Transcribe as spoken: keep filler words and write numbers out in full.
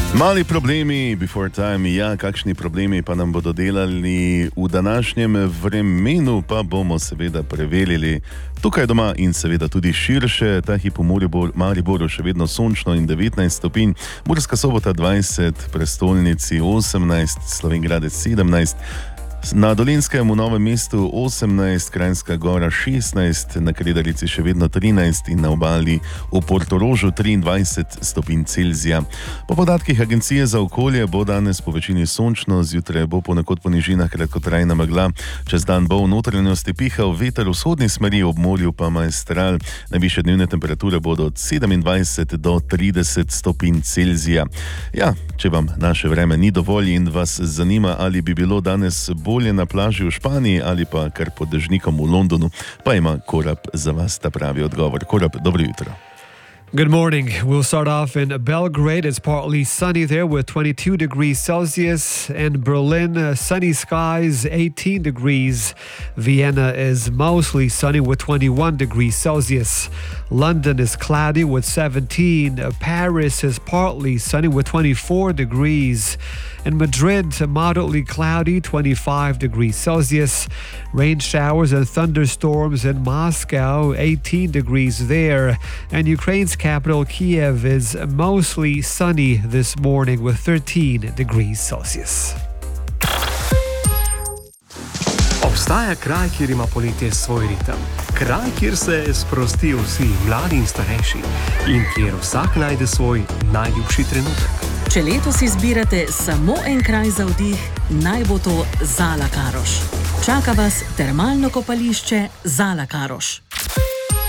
Mali problemi, before time, ja, kakšni problemi pa nam bodo delali v današnjem vremenu, pa bomo seveda preverili tukaj doma in seveda tudi širše. Ta hip v Mariboru še vedno sončno in devetnajst stopinj, Murska Sobota dvajset, prestolnici osemnajst, Slovenj Gradec sedemnajst, na Dolenjskem v Novem mestu osemnajst, Kranjska Gora šestnajst, na Kredarici še vedno trinajst in na obali v Portorožu triindvajset stopinj Celzija. Po podatkih Agencije za okolje bo danes po večini sončno, zjutraj bo ponekod po nižinah kratkotrajna megla, čez dan bo v notranjosti pihal veter vzhodni smeri, ob morju pa maestral. Najvišje dnevne temperature bodo od sedemindvajset do trideset stopinj Celzija. Ja, če vam naše vreme ni dovolj in vas zanima, ali bi bilo danes bolje na plaži v Španiji ali pa kar pod dežnikom v Londonu, pa ima Korab za vas ta pravi odgovor. Korab, dobro jutro. Good morning. We'll start off in Belgrade. It's partly sunny there with twenty-two degrees Celsius. And Berlin, uh, sunny skies, eighteen degrees. Vienna is mostly sunny with twenty-one degrees Celsius. London is cloudy with seventeen. Uh, Paris is partly sunny with twenty-four degrees. In Madrid, moderately cloudy, twenty-five degrees Celsius. Rain showers and thunderstorms in Moscow, eighteen degrees there. And Ukraine's capital, Kiev, is mostly sunny this morning with thirteen degrees Celsius. Obstaja kraj, kjer ima poletje svoj ritem. Kraj, kjer se sprostijo vsi, mladi in starejši. In kjer vsak najde svoj najljubši trenutek. Če letos izbirate samo en kraj za vdih, naj bo to Zala Karoš. Čaka vas termalno kopališče Zala Karoš.